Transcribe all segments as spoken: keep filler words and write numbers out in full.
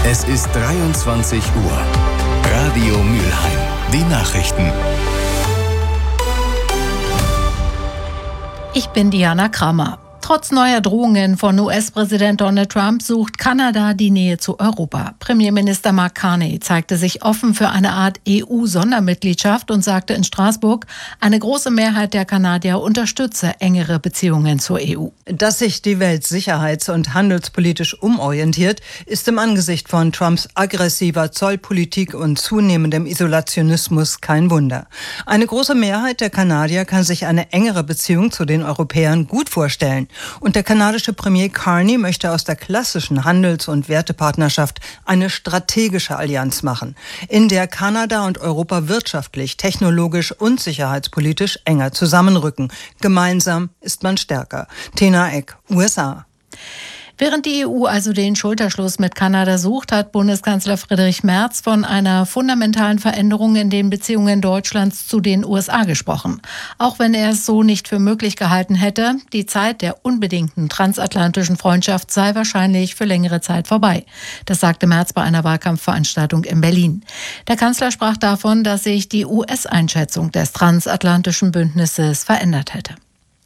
Es ist dreiundzwanzig Uhr. Radio Mülheim. Die Nachrichten. Ich bin Diana Kramer. Trotz neuer Drohungen von U S-Präsident Donald Trump sucht Kanada die Nähe zu Europa. Premierminister Mark Carney zeigte sich offen für eine Art E U-Sondermitgliedschaft und sagte in Straßburg, eine große Mehrheit der Kanadier unterstütze engere Beziehungen zur E U. Dass sich die Welt sicherheits- und handelspolitisch umorientiert, ist im Angesicht von Trumps aggressiver Zollpolitik und zunehmendem Isolationismus kein Wunder. Eine große Mehrheit der Kanadier kann sich eine engere Beziehung zu den Europäern gut vorstellen. Und der kanadische Premier Carney möchte aus der klassischen Handels- und Wertepartnerschaft eine strategische Allianz machen, in der Kanada und Europa wirtschaftlich, technologisch und sicherheitspolitisch enger zusammenrücken. Gemeinsam ist man stärker. Tena Eck, U S A. Während die E U also den Schulterschluss mit Kanada sucht, hat Bundeskanzler Friedrich Merz von einer fundamentalen Veränderung in den Beziehungen Deutschlands zu den U S A gesprochen. Auch wenn er es so nicht für möglich gehalten hätte, die Zeit der unbedingten transatlantischen Freundschaft sei wahrscheinlich für längere Zeit vorbei. Das sagte Merz bei einer Wahlkampfveranstaltung in Berlin. Der Kanzler sprach davon, dass sich die U S-Einschätzung des transatlantischen Bündnisses verändert hätte.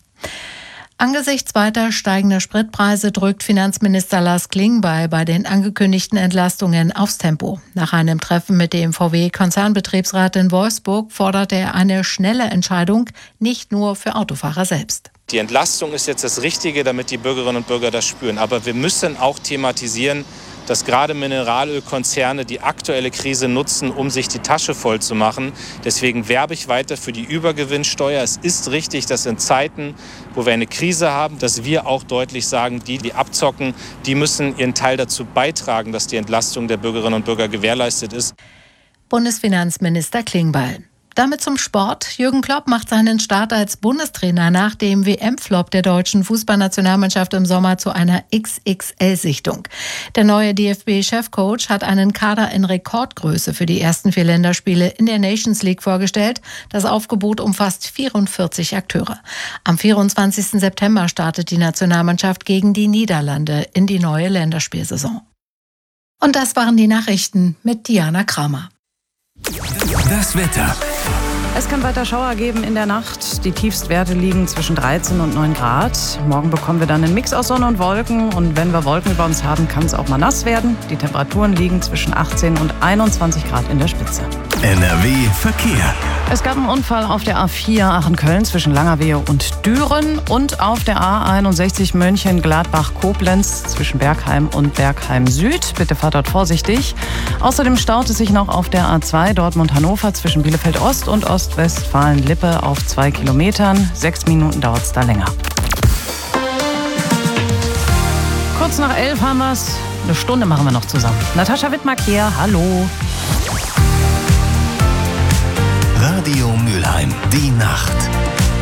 Angesichts weiter steigender Spritpreise drückt Finanzminister Lars Klingbeil bei den angekündigten Entlastungen aufs Tempo. Nach einem Treffen mit dem V W-Konzernbetriebsrat in Wolfsburg forderte er eine schnelle Entscheidung, nicht nur für Autofahrer selbst. Die Entlastung ist jetzt das Richtige, damit die Bürgerinnen und Bürger das spüren. Aber wir müssen auch thematisieren, dass gerade Mineralölkonzerne die aktuelle Krise nutzen, um sich die Tasche voll zu machen. Deswegen werbe ich weiter für die Übergewinnsteuer. Es ist richtig, dass in Zeiten, wo wir eine Krise haben, dass wir auch deutlich sagen, die, die abzocken, die müssen ihren Teil dazu beitragen, dass die Entlastung der Bürgerinnen und Bürger gewährleistet ist. Bundesfinanzminister Klingbeil. Damit zum Sport. Jürgen Klopp macht seinen Start als Bundestrainer nach dem W M-Flop der deutschen Fußballnationalmannschaft im Sommer zu einer X X L-Sichtung. Der neue D F B-Chefcoach hat einen Kader in Rekordgröße für die ersten vier Länderspiele in der Nations League vorgestellt. Das Aufgebot umfasst vierundvierzig Akteure. Am vierundzwanzigsten September startet die Nationalmannschaft gegen die Niederlande in die neue Länderspielsaison. Und das waren die Nachrichten mit Diana Kramer. Das Wetter. Es kann weiter Schauer geben in der Nacht. Die Tiefstwerte liegen zwischen dreizehn und neun Grad. Morgen bekommen wir dann einen Mix aus Sonne und Wolken. Und wenn wir Wolken über uns haben, kann es auch mal nass werden. Die Temperaturen liegen zwischen achtzehn und einundzwanzig Grad in der Spitze. N R W Verkehr. Es gab einen Unfall auf der A vier Aachen-Köln zwischen Langerwehe und Düren und auf der A einundsechzig Mönchengladbach-Koblenz zwischen Bergheim und Bergheim Süd. Bitte fahrt dort vorsichtig. Außerdem staut es sich noch auf der A zwei Dortmund-Hannover zwischen Bielefeld-Ost und Ostwestfalen-Lippe auf zwei Kilometern. Sechs Minuten dauert es da länger. Kurz nach elf haben wir es. Eine Stunde machen wir noch zusammen. Natascha Wittmark hier. Hallo. Radio Mülheim. Die Nacht.